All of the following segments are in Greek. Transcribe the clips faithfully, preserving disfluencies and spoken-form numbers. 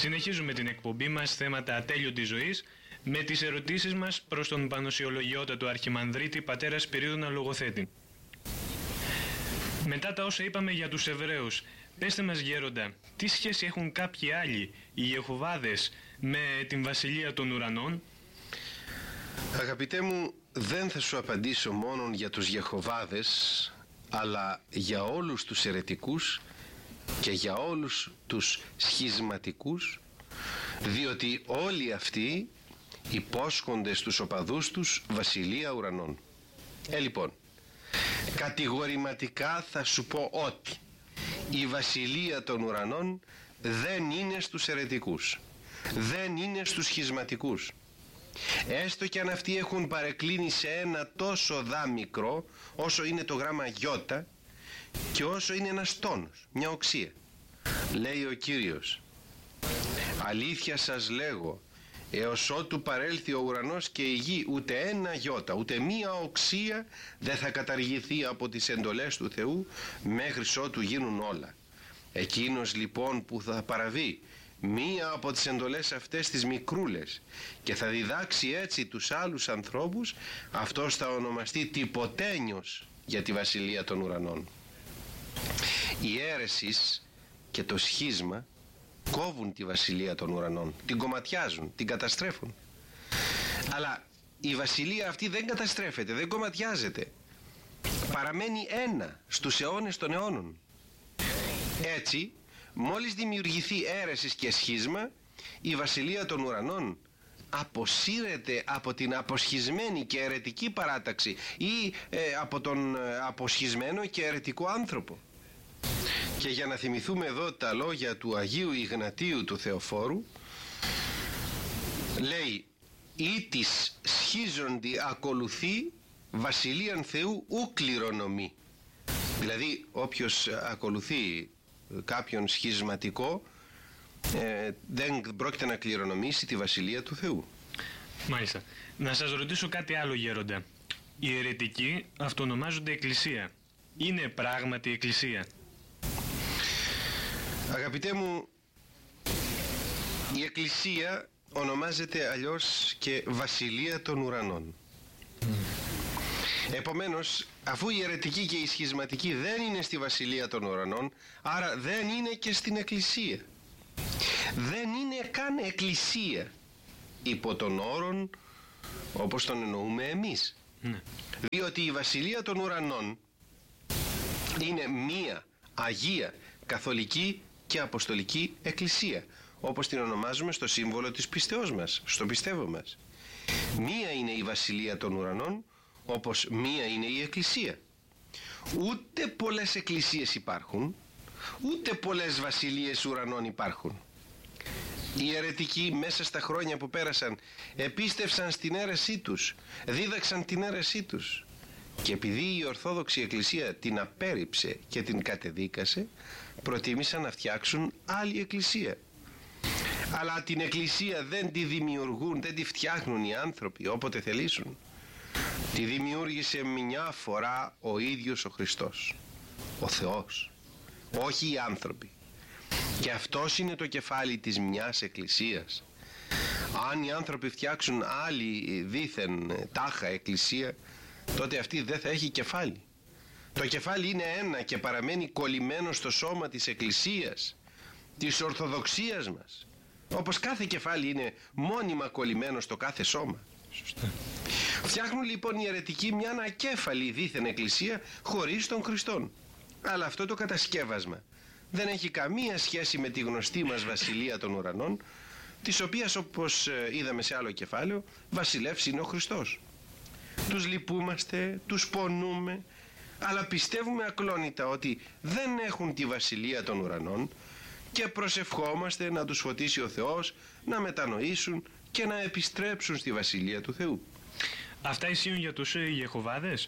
Συνεχίζουμε την εκπομπή μας θέματα ατέλειωτης ζωής με τις ερωτήσεις μας προς τον Πανοσιολογιότατο Αρχιμανδρίτη πατέρα Σπυρίδωνα Λογοθέτη. Μετά τα όσα είπαμε για τους Εβραίους, πέστε μας γέροντα, τι σχέση έχουν κάποιοι άλλοι, οι Ιεχωβάδες, με την Βασιλεία των Ουρανών? Αγαπητέ μου, δεν θα σου απαντήσω μόνο για τους Ιεχωβάδες, αλλά για όλους τους αιρετικούς και για όλους τους σχισματικούς, διότι όλοι αυτοί υπόσχονται στους οπαδούς τους Βασιλεία Ουρανών. Ε, λοιπόν, κατηγορηματικά θα σου πω ότι η Βασιλεία των Ουρανών δεν είναι στους αιρετικούς, δεν είναι στους σχισματικούς. Έστω και αν αυτοί έχουν παρεκκλίνει σε ένα τόσο δά μικρό όσο είναι το γράμμα γιώτα και όσο είναι ένας τόνος, μια οξία. Λέει ο Κύριος, αλήθεια σας λέγω, έως ότου παρέλθει ο ουρανός και η γη, ούτε ένα γιώτα, ούτε μία οξία δεν θα καταργηθεί από τις εντολές του Θεού μέχρι ότου γίνουν όλα. Εκείνος λοιπόν που θα παραβεί μία από τις εντολές αυτές τις μικρούλες και θα διδάξει έτσι τους άλλους ανθρώπους, αυτός θα ονομαστεί τυποτένιος για τη Βασιλεία των Ουρανών. Η αίρεσης και το σχίσμα κόβουν τη Βασιλεία των Ουρανών, την κομματιάζουν, την καταστρέφουν. Αλλά η Βασιλεία αυτή δεν καταστρέφεται, δεν κομματιάζεται, παραμένει ένα στους αιώνες των αιώνων. Έτσι, μόλις δημιουργηθεί αίρεσης και σχίσμα, η Βασιλεία των Ουρανών αποσύρεται από την αποσχισμένη και αιρετική παράταξη ή ε, από τον ε, αποσχισμένο και αιρετικό άνθρωπο. Και για να θυμηθούμε εδώ τα λόγια του Αγίου Ιγνατίου του Θεοφόρου, λέει, «Ή της σχίζοντι ακολουθεί Βασιλείαν Θεού ου κληρονομεί». Δηλαδή όποιος ακολουθεί κάποιον σχισματικό ε, δεν πρόκειται να κληρονομήσει τη Βασιλεία του Θεού. Μάλιστα. Να σας ρωτήσω κάτι άλλο γέροντα. Οι αιρετικοί αυτονομάζονται Εκκλησία. Είναι πράγματι Εκκλησία? Αγαπητέ μου, η Εκκλησία ονομάζεται αλλιώς και Βασιλεία των Ουρανών. Mm. Επομένως, αφού οι αιρετικοί και οι σχισματικοί δεν είναι στη Βασιλεία των Ουρανών, άρα δεν είναι και στην Εκκλησία. Δεν είναι καν Εκκλησία υπό τον όρον όπως τον εννοούμε εμείς. Mm. Διότι η Βασιλεία των Ουρανών είναι μία Αγία Καθολική και Αποστολική Εκκλησία, όπως την ονομάζουμε στο σύμβολο της πιστεώς μας, στο πιστεύω μας. Μία είναι η Βασιλεία των Ουρανών, όπως μία είναι η Εκκλησία. Ούτε πολλές εκκλησίες υπάρχουν, ούτε πολλές βασιλείες ουρανών υπάρχουν. Οι αιρετικοί μέσα στα χρόνια που πέρασαν επίστευσαν στην αίρεσή τους, δίδαξαν την αίρεσή τους, και επειδή η Ορθόδοξη Εκκλησία την απέρριψε και την κατεδίκασε, προτίμησαν να φτιάξουν άλλη εκκλησία. Αλλά την εκκλησία δεν τη δημιουργούν, δεν τη φτιάχνουν οι άνθρωποι όποτε θελήσουν. Τη δημιούργησε μια φορά ο ίδιος ο Χριστός, ο Θεός, όχι οι άνθρωποι. Και αυτός είναι το κεφάλι της μιας εκκλησίας. Αν οι άνθρωποι φτιάξουν άλλη δήθεν τάχα εκκλησία, τότε αυτή δεν θα έχει κεφάλι. Το κεφάλι είναι ένα και παραμένει κολλημένο στο σώμα της Εκκλησίας, της Ορθοδοξίας μας, όπως κάθε κεφάλι είναι μόνιμα κολλημένο στο κάθε σώμα. Σωστά. Φτιάχνουν λοιπόν οι αιρετικοί μια ανακέφαλη δήθεν εκκλησία χωρίς τον Χριστόν. Αλλά αυτό το κατασκεύασμα δεν έχει καμία σχέση με τη γνωστή μας Βασιλεία των Ουρανών, της οποίας, όπως είδαμε σε άλλο κεφάλαιο, βασιλεύς είναι ο Χριστός. Τους λυπούμαστε, τους πονούμε, αλλά πιστεύουμε ακλόνητα ότι δεν έχουν τη Βασιλεία των Ουρανών και προσευχόμαστε να τους φωτίσει ο Θεός να μετανοήσουν και να επιστρέψουν στη Βασιλεία του Θεού. Αυτά ισχύουν για τους Ιεχωβάδες?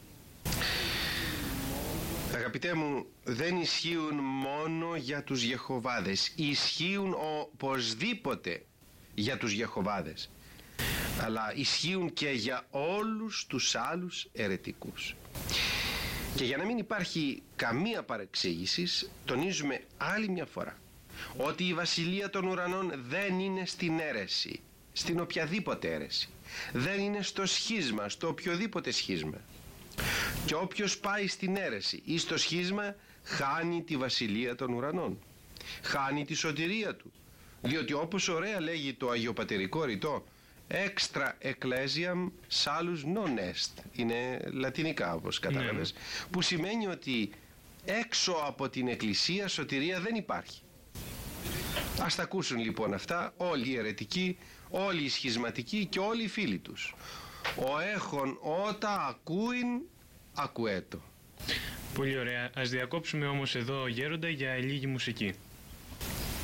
Αγαπητέ μου, δεν ισχύουν μόνο για τους Ιεχωβάδες, ισχύουν οπωσδήποτε για τους Ιεχωβάδες, αλλά ισχύουν και για όλους τους άλλους αιρετικούς. Και για να μην υπάρχει καμία παρεξήγηση, τονίζουμε άλλη μια φορά ότι η βασιλεία των ουρανών δεν είναι στην αίρεση, στην οποιαδήποτε αίρεση. Δεν είναι στο σχίσμα, στο οποιοδήποτε σχίσμα. Και όποιος πάει στην αίρεση ή στο σχίσμα χάνει τη βασιλεία των ουρανών. Χάνει τη σωτηρία του. Διότι όπως ωραία λέγει το αγιοπατερικό ρητό, extra ecclesiam salus non est, είναι λατινικά όπως κατάλαβες, ναι. Που σημαίνει ότι έξω από την εκκλησία σωτηρία δεν υπάρχει. Ας τα ακούσουν λοιπόν αυτά όλοι οι αιρετικοί, όλοι οι σχισματικοί και όλοι οι φίλοι τους. Ο έχων ότα ακούειν ακουέτο. Πολύ ωραία. Ας διακόψουμε όμως εδώ, Γέροντα, για λίγη μουσική.